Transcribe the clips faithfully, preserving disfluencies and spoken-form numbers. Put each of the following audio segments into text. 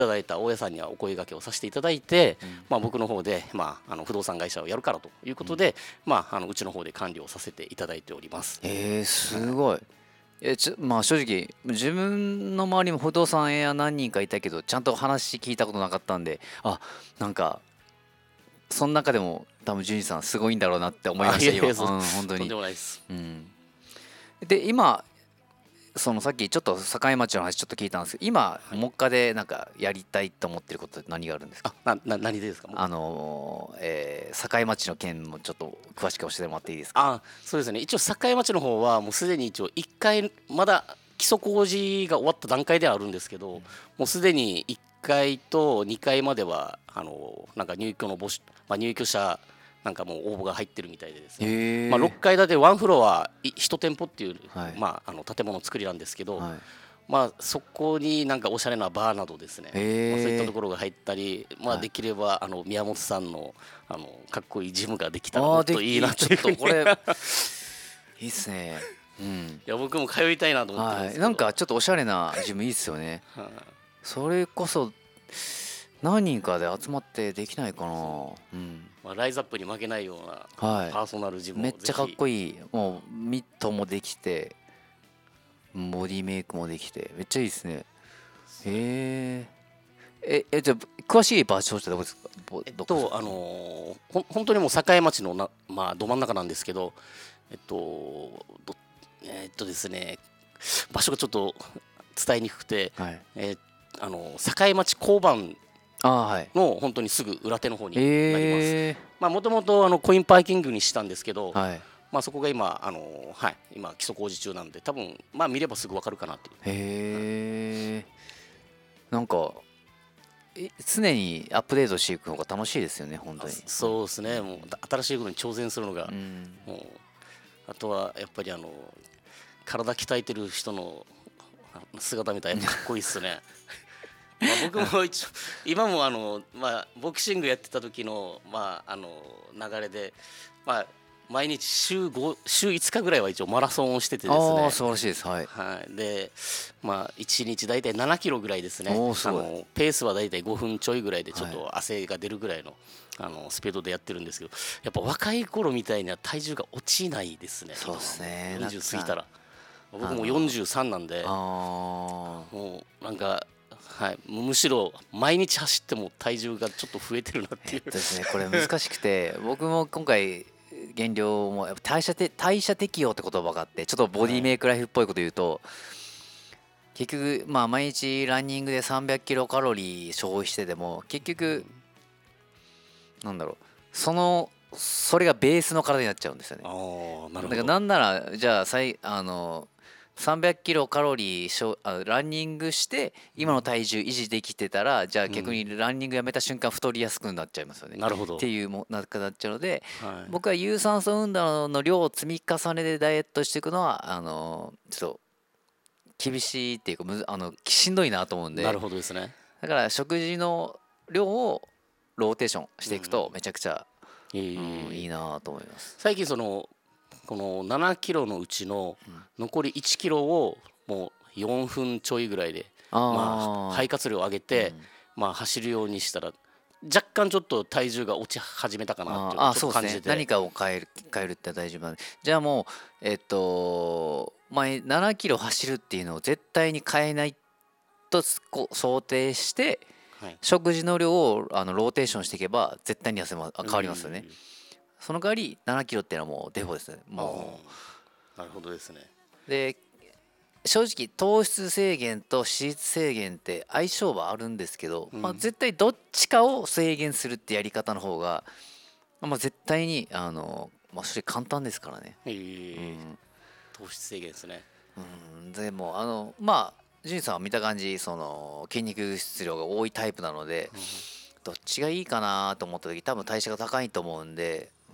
ただいた大家さんにはお声掛けをさせていただいて、 うんまあ、僕の方で、まあ、あの不動産会社をやるからということで、まあ、あのうちの方で管理をさせていただいております。 えー、すごい。えちょまあ正直自分の周りも不動産屋何人かいたけどちゃんと話聞いたことなかったんで、あなんかその中でも多分淳二さんすごいんだろうなって思いました今。 あいやいやそううん本当にとんで。もないです。 うん、で今そのさっきちょっと境町の話ちょっと聞いたんですけど、今目下でなんかやりたいと思ってることって何があるんですか？ あなな何でですか？ あのーえー境町の件もちょっと詳しく教えてもらっていいですか？ あそうですね、一応境町の方はもうすでに一応いっかいまだ基礎工事が終わった段階ではあるんですけど、もうすでにいっかいとにかいまではあのなんか入居の募集、まあ、入居者なんかもう応募が入ってるみたいでですね、 へえ、 まあ、ろっかい建てワンフロアいち店舗っていう、 はいまあ、あの建物作りなんですけど、 はい、 まあ、そこになんかおしゃれなバーなどですね、 へーまあ、そういったところが入ったり、まあ、 はいできればあの宮本さんのあのかっこいいジムができたらあもあできっといいなとちょっいうふうにとこれいいっすね。うんいや僕も通いたいなと思ってるんですけど、 はい、なんかちょっとおしゃれなジムいいっすよね。 はいそれこそ何人かで集まってできないかな。うん、 まあ、ライズアップに負けないようなパはーソナルジい、 ムをめっちゃかっぜひこいい。もうミットもできてボディメイクもできてめっちゃいいですね。へえ。ええじゃあ詳しい場所ってどこですか？ぼえっどこですか？ とあのーほん本当にもう境町のな、まあ、ど真ん中なんですけど、えっとどえっとですね場所がちょっと伝えにくくて、 はい。 えーあの境町交番ああはい。 の本当にすぐ裏手の方になります。 ええまあもともとあのコインパーキングにしたんですけど、 はい。 まあそこが今あのはい今基礎工事中なんで多分まあ見ればすぐわかるかなっていう。 へえ。なんかえ常にアップデートしていくのが楽しいですよね本当あに。 そうですね、もう新しいことに挑戦するのが、 うん。 もうあとはやっぱりあの体鍛えてる人のあ姿見たらやっぱかっこいいっすね。まあ僕も一応今もあの、まあ、ボクシングやってた時の、まあ、あの流れで、まあ、毎日週ご週いつかぐらいは一応マラソンをしててですね、 ああ素晴らしいです。はい。 はい、で、まあ、いちにち大体ななキロぐらいですね。 おーすごいあのペースは大体ごふんちょいぐらいでちょっはと汗が出るぐらいの、あのスピードでやってるんですけど、やっぱ若い頃みたいには体重が落ちないですね。 そうっすね今はもうよんじゅう過ぎたら僕もあのよんじゅうさんなんで、 あもうなんか、はい、むしろ毎日走っても体重がちょっと増えてるなっていう。 えっとですねこれ難しくて僕も今回減量もやっぱ代謝て代謝適応って言葉があってちょっとボディメイクライフっぽいこと言うと、結局まあ毎日ランニングでさんびゃくキロカロリー消費してでも結局なんだろうそのそれがベースの体になっちゃうんですよね。 ああ、なるほど。 だからなんならじゃあさいあのさんびゃくキロカロリーしょあランニングして今の体重維持できてたらじゃあ逆にランニングやめた瞬間太りやすくなっちゃいますよね。 なるほど。 っていうもなくなっちゃうのではい。 僕は有酸素運動の量を積み重ねでダイエットしていくのはあのちょっと厳しいっていうかむずあのしんどいなと思うんでなるほどですね。 だから食事の量をローテーションしていくとうんめちゃくちゃ、 えうん、 ーいいなと思います。 最近そのこのななキロのうちの残りいちキロをもうよんふんちょいぐらいで、まあ、 あ肺活量を上げて、まあ、走るようにしたら若干ちょっと体重が落ち始めたかなっていうのをちょああそうですっと感じてて、 ね何かを変える変えるって大丈夫なんでじゃあもうえっと前ななキロ走るっていうのを絶対に変えないとこう想定してはい、 食事の量をあのローテーションしていけば絶対に痩せまあ変わりますよね。その代わりななキロっていうのはもうデフォですね。もうなるほどですね。 うで正直糖質制限と脂質制限って相性はあるんですけど、 うんまあ、絶対どっちかを制限するってやり方の方が、まあ、絶対にあの、まあ、それ簡単ですからね。 えーうん糖質制限ですね。 うんでもあのまあジンさんは見た感じその筋肉質量が多いタイプなのでどっちがいいかなと思った時多分代謝が高いと思うんで、うん、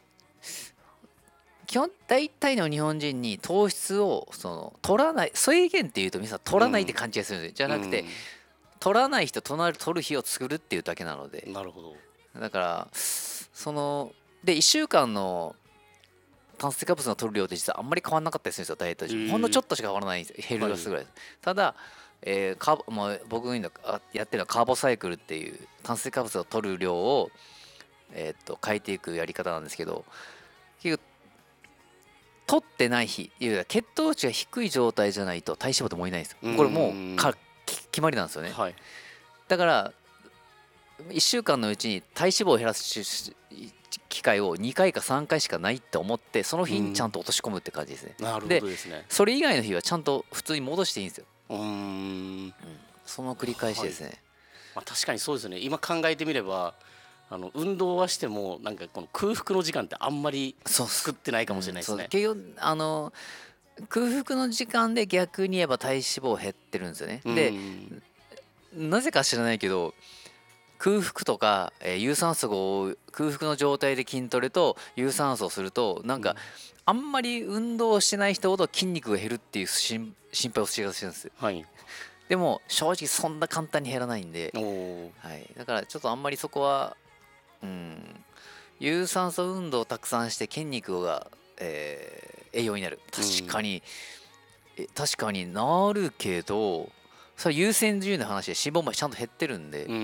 基本大体の日本人に糖質をその取らない制限っていうと皆さん取らないって勘違いするんですよ、じゃなくて、取らない人取る日を作るっていうだけなので、 うんなるほど。 だからそのでいっしゅうかんの炭水化物の取る量って実はあんまり変わらなかったりするんですよダイエット中、 へーほんのちょっとしか変わらないんですよ減るすぐらいです、ただえーカーボまあ、僕がやってるのはカーボサイクルっていう炭水化物を取る量を、えー、と変えていくやり方なんですけど、結局取ってない日、いわゆる血糖値が低い状態じゃないと体脂肪って燃えないんですよ。これもうか決まりなんですよね。 はい、 だからいっしゅうかんのうちに体脂肪を減らす機会をにかいかさんかいしかないって思って、その日にちゃんと落とし込むって感じですね。 なるほどですね。 それ以外の日はちゃんと普通に戻していいんですよ。 うーん、 うん、その繰り返しですね。はい、 まあ、確かにそうですね。今考えてみればあの運動はしてもなんかこの空腹の時間ってあんまり作ってないかもしれないですね。 うん、結局あの空腹の時間で逆に言えば体脂肪減ってるんですよね。で、なぜか知らないけど空腹とか、えー、有酸素を空腹の状態で筋トレと有酸素をするとなんか、あんまり運動してない人ほど筋肉が減るっていう心配をしがちなんですよ。 はい、 でも正直そんな簡単に減らないんで、はい、だからちょっとあんまりそこは、うん、有酸素運動をたくさんして筋肉が、えー、栄養になる。確かに、うん、え確かになるけど、それ優先順位の話で脂肪もちゃんと減ってるんで、うん、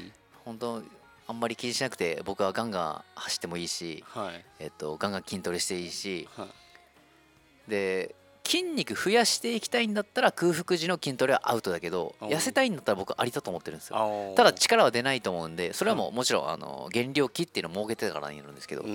本当あんまり気にしなくて僕はガンガン走ってもいいし、はい、えっと、ガンガン筋トレしていいし、はい、で筋肉増やしていきたいんだったら空腹時の筋トレはアウトだけど、痩せたいんだったら僕はありだと思ってるんですよ。ただ力は出ないと思うんで、それはもうもちろんあの減量期っていうのを設けてからになるんですけど、うん、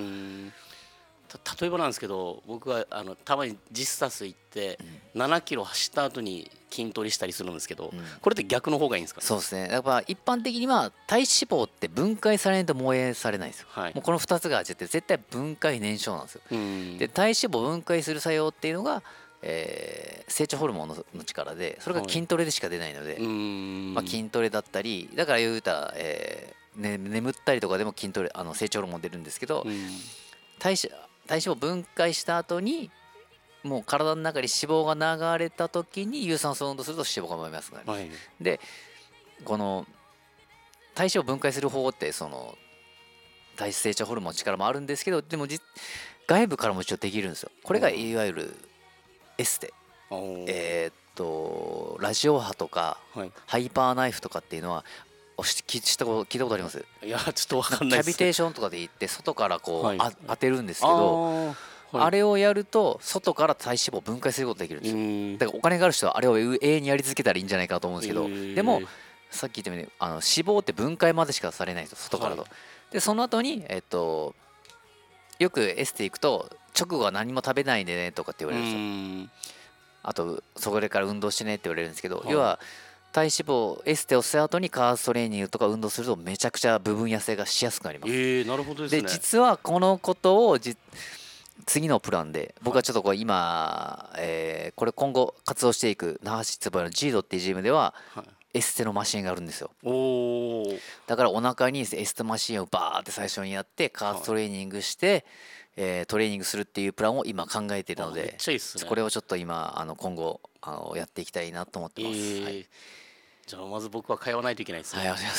例えばなんですけど、僕はあのたまにジスタス行ってななキロ走った後に筋トレしたりするんですけど、うん、これって逆の方がいいんですかね。 そうですね。やっぱ一般的には体脂肪って分解されないと燃えされないんですよ。はい、もうこのふたつが絶対絶対分解燃焼なんですよ。うん、で体脂肪を分解する作用っていうのが、えー、成長ホルモンの力で、それが筋トレでしか出ないので、はい、まあ、筋トレだったりだから言うたら、えーね、眠ったりとかでも筋トレあの成長ホルモン出るんですけど、うん、体脂体脂肪を分解した後にもう体の中に脂肪が流れた時に有酸素運動すると脂肪が燃えますから、ね、はい、でこの体脂肪を分解する方法ってその体脂成長ホルモンの力もあるんですけど、でも外部からも一応できるんですよ。これがいわゆるエステ、えー、っとラジオ波とか、はい、ハイパーナイフとかっていうのは聞いたこと聞いたことあります？ いやちょっと分かんないです。 キャビテーションとかで行って外からこう、はい、あ当てるんですけど、 あ,、はい、あれをやると外から体脂肪を分解することができるんですよ。だからお金がある人はあれを永遠にやり続けたらいいんじゃないかと思うんですけど、でもさっき言ったようにあの脂肪って分解までしかされないんですよ、外からと。はい、でその後にえっとよくエステ行くと直後は何も食べないでねとかって言われるんですよ。あとそれから運動してねって言われるんですけど、はい、要は体脂肪エステをした後にカーストレーニングとか運動するとめちゃくちゃ部分痩せがしやすくなります。 えー、なるほどですね。 で実はこのことをじ次のプランで僕はちょっとこう今、えー、これ今後活動していく那覇市つばのジードっていうジムではエステのマシンがあるんですよ。おだからお腹にエステマシンをバーって最初にやってカーストレーニングして、はい、えー、トレーニングするっていうプランを今考えているので、めっちゃいいっすね。これをちょっと今あの今後あのやっていきたいなと思ってます。えーはい、 じゃあまず僕は通わないといけないですね。 はい、お願いします。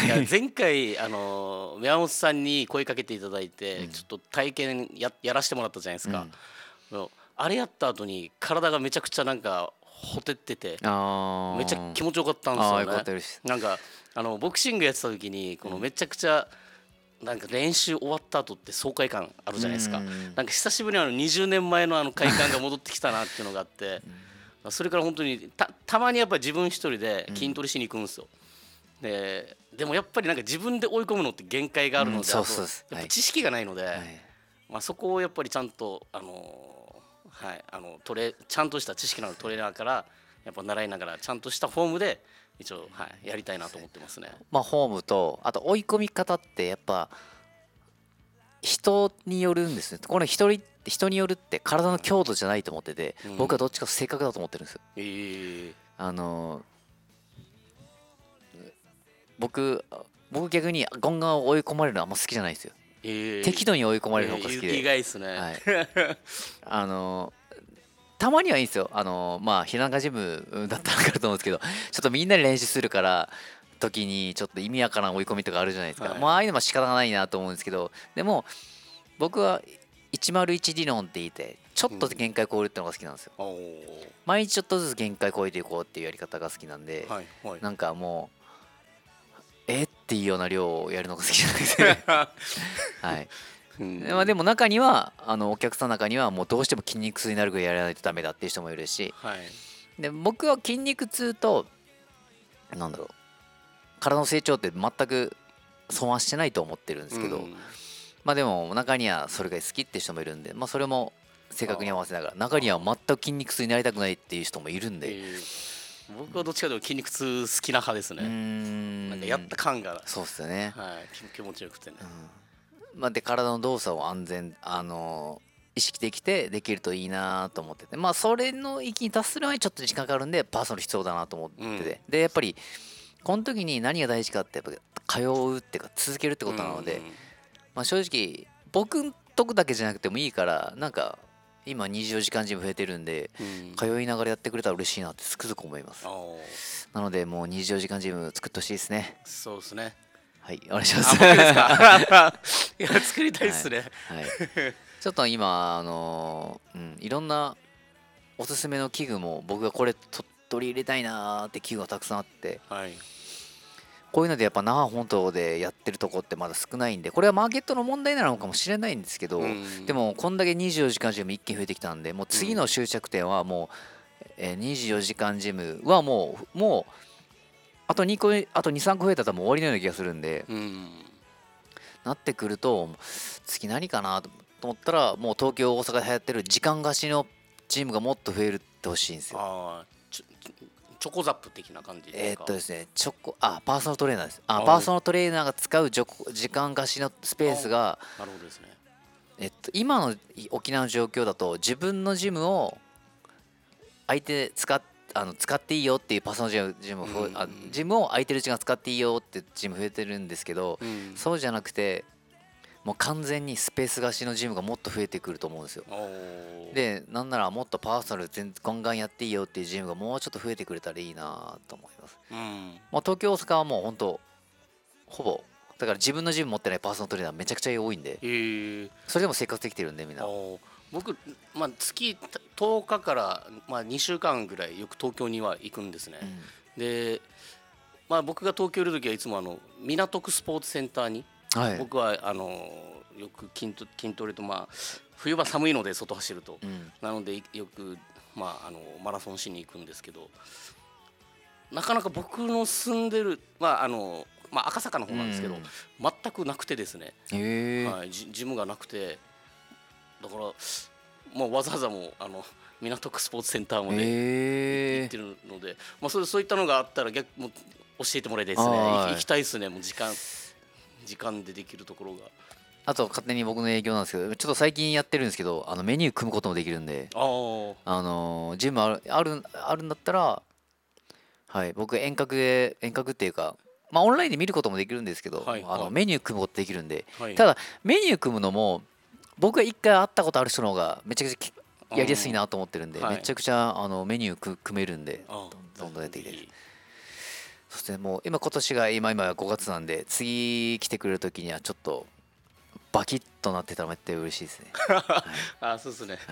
いや前回あの宮本さんに声かけていただいて、うん、ちょっと体験 や, やらせてもらったじゃないですか。うん、あれやった後に体がめちゃくちゃなんかほてっててめっちゃ気持ちよかったんですよね。あよかったです。なんかあのボクシングやってた時にこのめちゃくちゃ、うんなんか練習終わった後って爽快感あるじゃないですか。なんか久しぶりにあのにじゅうねんまえのあの快感が戻ってきたなっていうのがあってそれから本当に た, たまにやっぱり自分一人で筋トレしに行くんですよ。で, でもやっぱりなんか自分で追い込むのって限界があるので、うん、あとやっぱ知識がないので、はいまあ、そこをやっぱりちゃんとあの、はい、あのトレちゃんとした知識のあるトレーナーからやっぱ習いながらちゃんとしたフォームで一応、はい、やりたいなと思ってますね。 まあ、フォームとあと追い込み方ってやっぱ人によるんですね。これ一人人によるって体の強度じゃないと思ってて、うん、僕はどっちか性格だと思ってるんですよ。えー、あの僕僕逆にゴンガンを追い込まれるのあんま好きじゃないですよ。えー、適度に追い込まれるのが好きで。 意外ですね。はい、 あのたまにはいいんですよ。あのまあひながジムだったら分かると思うんですけど、ちょっとみんなで練習するから時にちょっと意味わからん追い込みとかあるじゃないですか。はい、まあああいうのは仕方がないなと思うんですけど、でも僕はいちまるいち理論って言ってちょっと限界超えるってのが好きなんですよ。 おー毎日ちょっとずつ限界超えていこうっていうやり方が好きなんで、 はいはいなんかもうえっていうような量をやるのが好きなんですね。はい。 うんまあでも中にはあのお客さんの中にはもうどうしても筋肉痛になるぐらいやらないとダメだっていう人もいるし、 はいで僕は筋肉痛となんだろう体の成長って全く損はしてないと思ってるんですけど、 うんまあでも中にはそれが好きって人もいるんで、まあそれも性格に合わせながら、中には全く筋肉痛になりたくないっていう人もいるんで、 えー僕はどっちかというと筋肉痛好きな派ですうーね。 んなんかやった感が、 そうっすよね。 はい、気気持ちよくてね。 まあで体の動作を安全あの意識できてできるといいなと思ってて、まあそれの域に達する前にちょっと時間かかるんでパーソナル必要だなと思ってて、 うんでやっぱりこの時に何が大事かってやっぱ通うっていうか続けるってことなので、 うんまあ正直僕んとこだけじゃなくてもいいからなんか今にじゅうよじかんジム増えてるんでうん通いながらやってくれたら嬉しいなってつくづく思います。 あーなのでもうにじゅうよじかんジム作ってほしいですね。 そうですね。 はいお願いしまあ、 す。 僕ですか。いや、作りたいっすね。 はい、ちょっと今あのーうんいろんなおすすめの器具も僕がこれと取り入れたいなーって器具がたくさんあって、 はい。 こういうのでやっぱ那覇本島でやってるとこってまだ少ないんで、これはマーケットの問題なのかもしれないんですけど、 うんでもこんだけにじゅうよじかんジム一気に増えてきたんで、もう次の終着点はもう、えーにじゅうよじかんジムはもうもうあとにこあとにさんこ増えたらもう終わりのような気がするんで、 うん。 なってくると次何かなと思ったらもう東京大阪で流行ってる時間貸しのチームがもっと増えるってほしいんですよ。 ああ、ちょチョコザップ的な感じですか。 えーっとですねチョコあパーソナルトレーナーです。ああパーソナルトレーナーが使うじょ時間貸しのスペースがなるほどですね。 えっと今の沖縄の状況だと自分のジムを相手使っあの使っていいよっていうパーソナルジムを、 うんあジムを空いてる時間使っていいよってジム増えてるんですけど、 うん。 そうじゃなくてもう完全にスペース貸しのジムがもっと増えてくると思うんですよ。 おー、 でなんならもっとパーソナル全ガンガンやっていいよっていうジムがもうちょっと増えてくれたらいいなと思います。 うん。 まあ、東京大阪はもう本当ほぼだから自分のジム持ってないパーソナルトレーナーめちゃくちゃ多いんで、 えー、 それでも生活できてるんでみんな。 おー僕、まあ、月とおかから、まあ、にしゅうかんぐらいよく東京には行くんですね。で、まあ、僕が東京いる時はいつもあの港区スポーツセンターに、 はい。 僕はあのよく筋ト筋トレと、まあ、冬場寒いので外走ると、 うんなのでよく、まあ、あのマラソンしに行くんですけど、なかなか僕の住んでる、まああのまあ、赤坂の方なんですけど、 うん全くなくてですね、 へえ、 はい、ジジムがなくて、だからもうわざわざもうあの港区スポーツセンターまでへえ行ってるので、まあ、そうそういったのがあったら逆もう教えてもらいたいですね。 はい行行きたいですね。もう時間時間でできるところが。 あと勝手に僕の営業なんですけど、ちょっと最近やってるんですけど、あのメニュー組むこともできるんで、 ああ、 あのージムあるあるあるんだったら、はい、僕遠隔で遠隔っていうか、まあオンラインで見ることもできるんですけど、あはいはいのメニュー組むことできるんで、 はい、 ただメニュー組むのも僕が一回会ったことある人の方がめちゃくちゃやりやすいなと思ってるんで、 はいめちゃくちゃあのメニューく組めるんで、 ああどんどんやっていきたいです。 ぜそしてもう今今年が今今ごがつなんで、次来てくれる時にはちょっとバキッとなってたらめっちゃ嬉しいですね。 ひああ、そうですね。